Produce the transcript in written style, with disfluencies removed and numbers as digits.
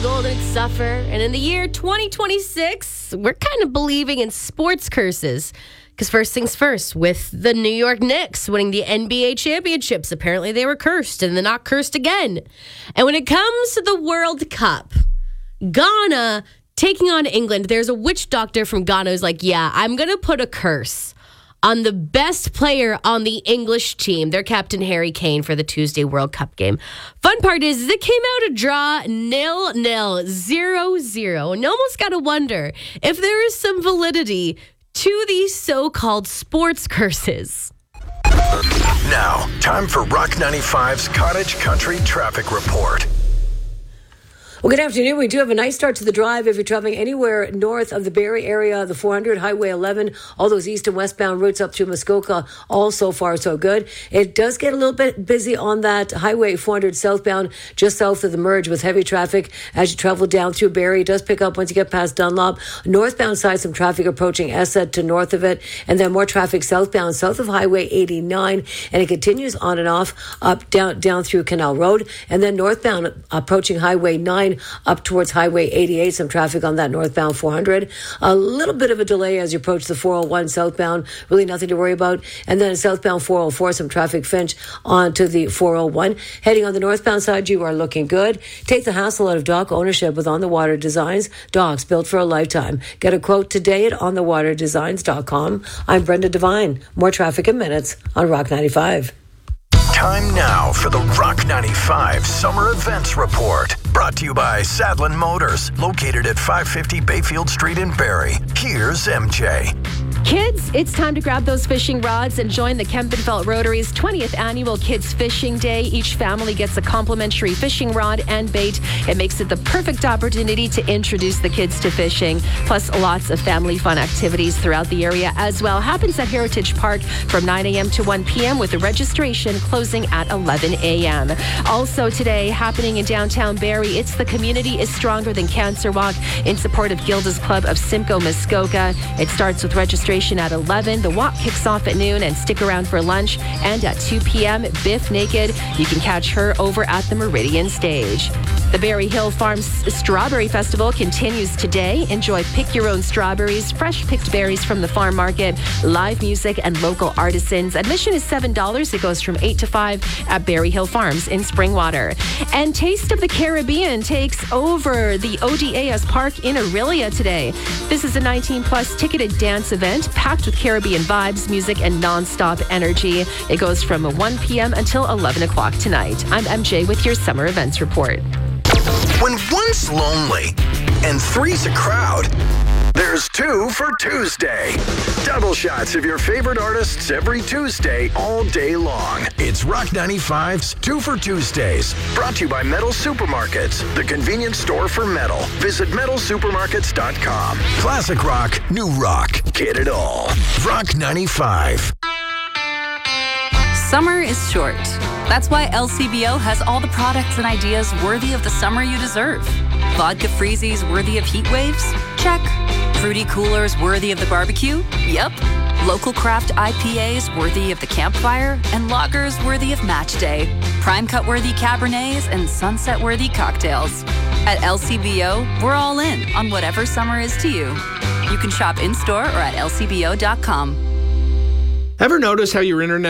Golden suffer. And in the year 2026, we're kind of believing in sports curses. Because first things first, with the New York Knicks winning the NBA championships, apparently they were cursed and they're not cursed again. And when it comes to the World Cup, Ghana taking on England, there's a witch doctor from Ghana who's like, yeah, I'm going to put a curse on the best player on the English team, their captain Harry Kane, for the Tuesday World Cup game. Fun part is it came out a draw 0-0, 0-0. And you almost got to wonder if there is some validity to these so-called sports curses. Now, time for Rock 95's Cottage Country Traffic Report. Well, good afternoon. We do have a nice start to the drive if you're traveling anywhere north of the Barrie area, the 400, Highway 11, all those east and westbound routes up through Muskoka, all so far so good. It does get a little bit busy on that Highway 400 southbound, just south of the merge with heavy traffic as you travel down through Barrie. It does pick up once you get past Dunlop. Northbound side, some traffic approaching Esset to north of it, and then more traffic southbound, south of Highway 89, and it continues on and off up down through Canal Road, and then northbound approaching Highway 9 up towards Highway 88, some traffic on that northbound 400. A little bit of a delay as you approach the 401 southbound, really nothing to worry about. And then southbound 404, some traffic Finch onto the 401. Heading on the northbound side, you are looking good. Take the hassle out of dock ownership with On the Water Designs. Docks built for a lifetime. Get a quote today at onthewaterdesigns.com. I'm Brenda Devine. More traffic in minutes on Rock 95. Time now for the Rock 95 Summer Events Report. Brought to you by Sadlin Motors, located at 550 Bayfield Street in Barrie. Here's MJ. Kids, it's time to grab those fishing rods and join the Kempenfelt Rotary's 20th annual Kids Fishing Day. Each family gets a complimentary fishing rod and bait. It makes it the perfect opportunity to introduce the kids to fishing, plus lots of family fun activities throughout the area as well. Happens at Heritage Park from 9 a.m. to 1 p.m. with the registration closing at 11 a.m. Also today, happening in downtown Barrie, it's the Community is Stronger Than Cancer Walk in support of Gilda's Club of Simcoe Muskoka. It starts with registration at 11. The walk kicks off at noon and stick around for lunch. And at 2 p.m., Biff Naked. You can catch her over at the Meridian stage. The Berry Hill Farms Strawberry Festival continues today. Enjoy pick your own strawberries, fresh picked berries from the farm market, live music, and local artisans. Admission is $7. It goes from 8 to 5 at Berry Hill Farms in Springwater. And Taste of the Caribbean takes over the ODAS Park in Aurelia today. This is a 19-plus ticketed dance event packed with Caribbean vibes, music, and non-stop energy. It goes from 1 p.m. until 11 o'clock tonight. I'm MJ with your Summer Events Report. When one's lonely and three's a crowd, there's two for Tuesday. Double shots of your favorite artists every Tuesday, all day long. It's Rock 95's 2 for Tuesdays. Brought to you by Metal Supermarkets, the convenience store for metal. Visit metalsupermarkets.com. Classic rock, new rock. Get it all. Rock 95. Summer is short. That's why LCBO has all the products and ideas worthy of the summer you deserve. Vodka freezies worthy of heat waves? Check. Fruity coolers worthy of the barbecue? Yep. Local craft IPAs worthy of the campfire? And lagers worthy of match day. Prime cut worthy Cabernets and sunset worthy cocktails. At LCBO, we're all in on whatever summer is to you. You can shop in-store or at lcbo.com. Ever notice how your internet